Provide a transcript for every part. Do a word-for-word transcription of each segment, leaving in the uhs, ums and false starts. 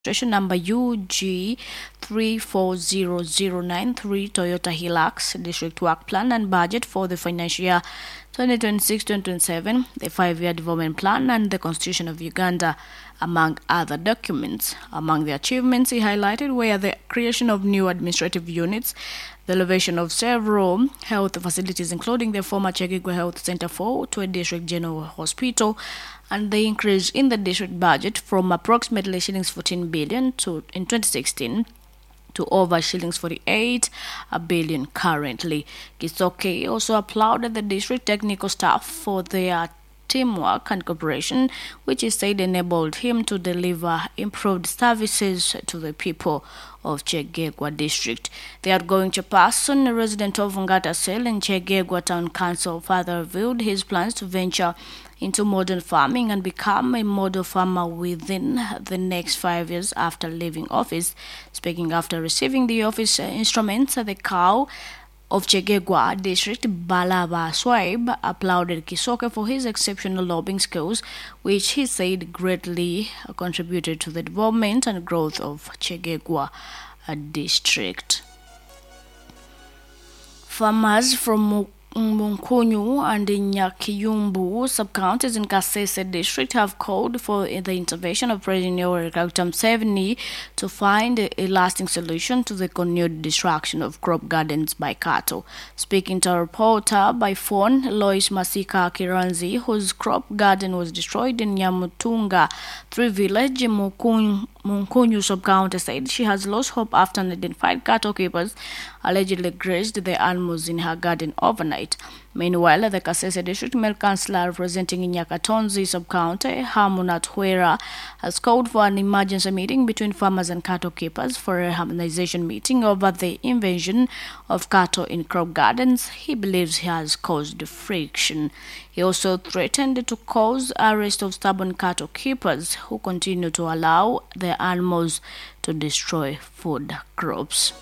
registration number U G three four zero zero nine three Toyota Hilux District Work Plan and Budget for the financial year twenty twenty-six to twenty twenty-seven, the five-year development plan and the Constitution of Uganda, among other documents. Among the achievements he highlighted were the creation of new administrative units, the elevation of several health facilities, including the former Chegigwa Health Center four to a district general hospital, and the increase in the district budget from approximately shillings fourteen billion to in twenty sixteen to over shillings forty-eight billion currently. Kisoke also applauded the district technical staff for their teamwork and cooperation, which he said enabled him to deliver improved services to the people of Chegegwa district. The outgoing chairperson, a resident of Ngata Sel in Chegegwa Town Council, further revealed his plans to venture into modern farming and become a model farmer within the next five years after leaving office. Speaking after receiving the office instruments, the cow of Chegegwa district, Balaba Swaib, applauded Kisoke for his exceptional lobbying skills, which he said greatly contributed to the development and growth of Chegegwa district. Farmers from Munkunyu and Nyakiyumbu sub-counties in Kasese district have called for the intervention of President Yoweri Kaguta Museveni to find a lasting solution to the continued destruction of crop gardens by cattle. Speaking to a reporter by phone, Lois Masika Kiranzi, whose crop garden was destroyed in Nyamutunga three village in Munkunyu Munkunyu sub-county, said she has lost hope after unidentified cattle keepers allegedly grazed the animals in her garden overnight. Meanwhile, the Kasese District Male Councillor representing Nyakatonzi sub-county, Hamunat Huera, has called for an emergency meeting between farmers and cattle keepers for a harmonization meeting over the invasion of cattle in crop gardens he believes has caused friction. He also threatened to cause arrest of stubborn cattle keepers who continue to allow their animals to destroy food crops.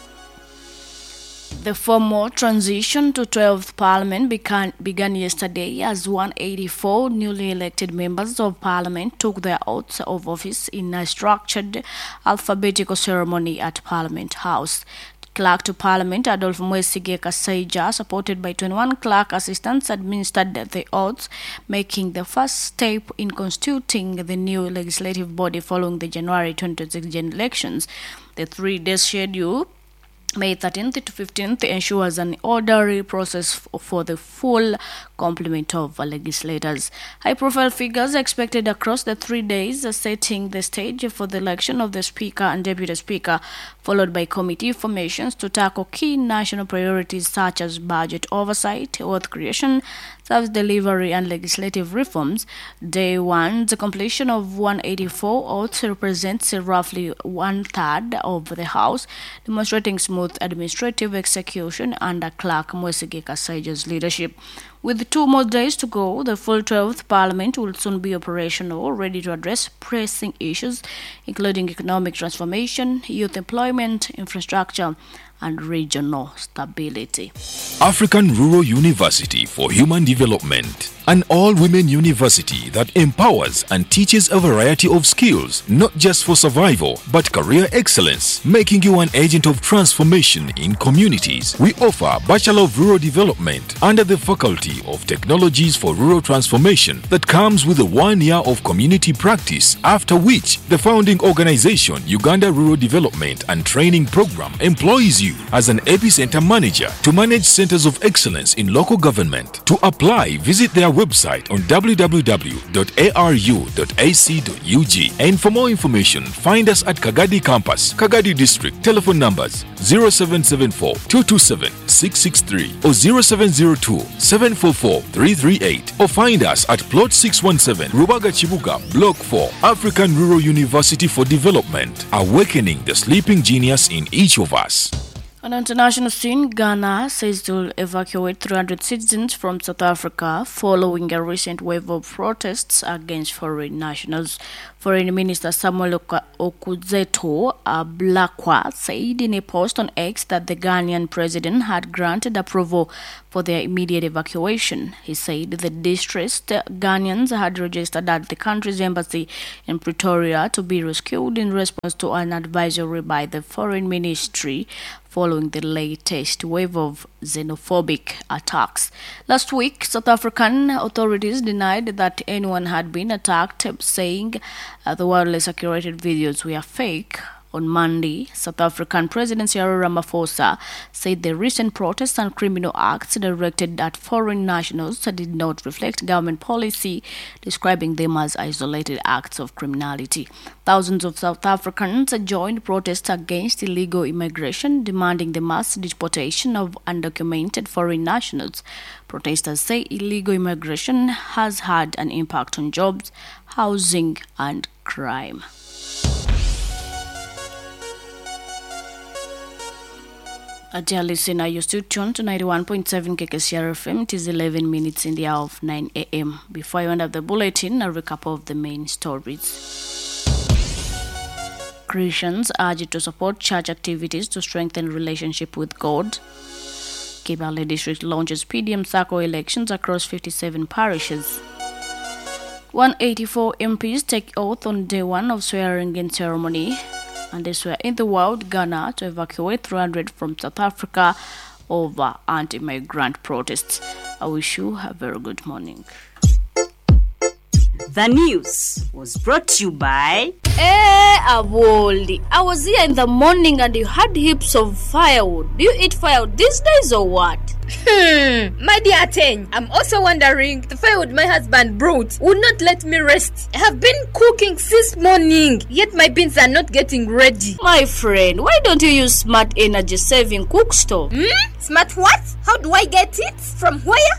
The formal transition to twelfth Parliament began, began yesterday as one hundred eighty-four newly elected members of Parliament took their oaths of office in a structured alphabetical ceremony at Parliament House. Clerk to Parliament Adolf Mwesige Kasaija, supported by twenty-one clerk assistants, administered the oaths, making the first step in constituting the new legislative body following the January twenty twenty-six general elections. The three-day schedule, May thirteenth to fifteenth, ensures an orderly process for the full complement of legislators. High-profile figures expected across the three days, setting the stage for the election of the Speaker and Deputy Speaker, followed by committee formations to tackle key national priorities such as budget oversight, wealth creation, service delivery, and legislative reforms. Day one, the completion of one hundred eighty-four oaths represents roughly one-third of the House, demonstrating smooth administrative execution under Clerk Mwesige Kasaija's leadership. With two more days to go, the full twelfth Parliament will soon be operational, ready to address pressing issues, including economic transformation, youth employment, infrastructure, and regional stability. African Rural University for Human Development, an all-women university that empowers and teaches a variety of skills, not just for survival, but career excellence, making you an agent of transformation in communities. We offer Bachelor of Rural Development under the Faculty of Technologies for Rural Transformation that comes with a one year of community practice, after which the founding organization, Uganda Rural Development and Training Program, employs you as an epicenter manager to manage centers of excellence in local government. To apply, visit their website on w w w dot a r u dot a c dot u g, and for more information find us at Kagadi Campus, Kagadi District. Telephone numbers zero seven seven four, two two seven, six six three or zero seven zero two, seven four four, three three eight, or find us at plot six one seven, Rubaga Chibuga, Block four. African Rural University for Development, awakening the sleeping genius in each of us. On international scene, Ghana says it will evacuate three hundred citizens from South Africa following a recent wave of protests against foreign nationals. Foreign Minister Samuel Okudzeto Ablakwa said in a post on X that the Ghanaian president had granted approval for their immediate evacuation. He said the distressed Ghanaians had registered at the country's embassy in Pretoria to be rescued in response to an advisory by the Foreign Ministry following the latest wave of xenophobic attacks. Last week, South African authorities denied that anyone had been attacked, saying uh, the widely circulated videos were fake. On Monday, South African President Cyril Ramaphosa said the recent protests and criminal acts directed at foreign nationals did not reflect government policy, describing them as isolated acts of criminality. Thousands of South Africans joined protests against illegal immigration, demanding the mass deportation of undocumented foreign nationals. Protesters say illegal immigration has had an impact on jobs, housing, and crime. Dear listener, you're still tuned to ninety-one point seven K K C R F M. It is eleven minutes in the hour of nine a m Before I end up the bulletin, a recap of the main stories. Christians urged to support church activities to strengthen relationship with God. Kibale District launches P D M Sacco elections across fifty-seven parishes. one hundred eighty-four M Ps take oath on day one of swearing-in ceremony. And they swear in the world, Ghana to evacuate three hundred from South Africa over anti-migrant protests. I wish you a very good morning. The news was brought to you by... Eh, Aboldi. I was here in the morning and you had heaps of firewood. Do you eat firewood these days or what? Hmm, my dear Ten, I'm also wondering, the firewood my husband brought would not let me rest. I have been cooking since morning, yet my beans are not getting ready. My friend, why don't you use Smart Energy Saving Cook Stove? Hmm? Smart what? How do I get it? From where?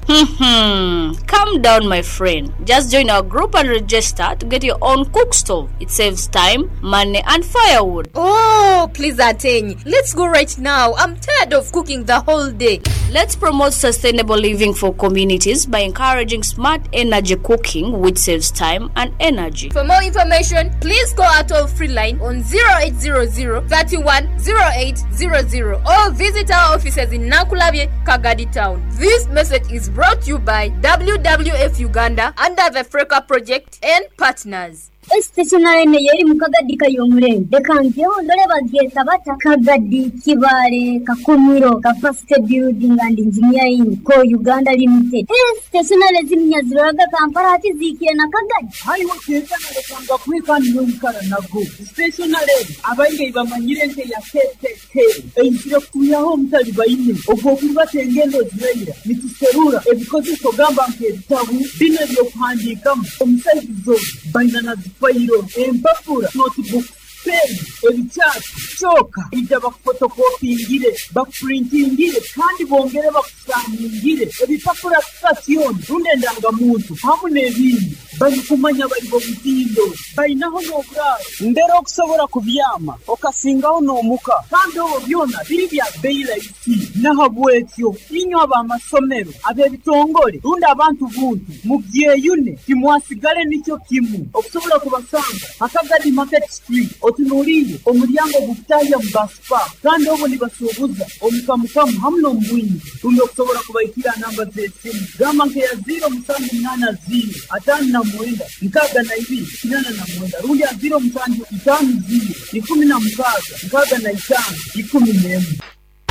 Hmm, calm down, my friend. Just join our group and register to get your own cook stove. It saves time, money, and firewood. Oh, please Ten, let's go right now. I'm tired of cooking the whole day. Let's promote sustainable living for communities by encouraging smart energy cooking, which saves time and energy. For more information, please call our toll-free line on zero eight zero zero, thirty-one, zero eight zero zero or visit our offices in Nakulabye, Kagadi Town. This message is brought to you by W W F Uganda under the Freka Project and partners. Estationary ne yeri mukagadi kayomure dekanze ondole bageta bata Kagadi Kibale Kakumiro Capacity Building and Engineering ko Uganda Limited. Estationary zimnya ziraga Kampala ati zikire na Kagadi hayi woteza na kanga kwika nyumkara nago stationary abaye bamanyire nte ya tete einjira kuyaho mutali bayine ogokuba tengendo zirayira nituserura ebikozi kogamba nke bitabu bine byo kwandika omusaizo banana fayiro empapura notebook pen ebicyatsi choka ijya bakfotokopingire bakprintingire kandi bongere bakusangire ebipapura station runde ndangamuntu hamwe n'ibindi bari kumanya bari bo bitindo bayinaho nobura ndero okusobora kubyama okasingaho nomuka kandi obo byona biri bya beira isi nahabwetyo inyo abamasomero abebitongole runde abantu buntu mubyeyune kimwasigale nicyo kimu okusobora kubasanga Akagadi Market Street otunuriye omulyango gutaya mbaspa kandi obo nibasubuza omukamukamu hamwe n'ombwinyi runde okusobora kubayikira namba z'esimu gamba nke ya zero musanju munana zero atanu na mwenda nkaga na ibiri kinana na mwenda rundi ya zero musanju itanu zero ikumi na mkaga nkaga na itanu ikumi n'emu.